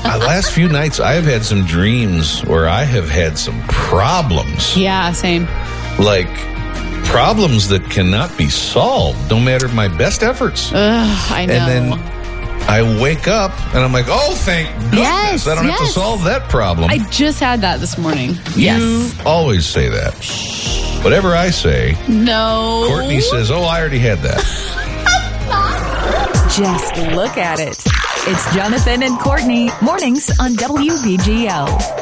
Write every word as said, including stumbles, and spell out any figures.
uh, last few nights, I have had some dreams where I have had some problems. Yeah, same. Like problems that cannot be solved, no matter my best efforts. Ugh, I know. And then I wake up and I'm like, oh, thank goodness. Yes, I don't yes. have to solve that problem. I just had that this morning. You Yes. always say that. Whatever I say, No. Courtney says, oh, I already had that. Just look at it. It's Jonathan and Courtney, mornings on W B G L.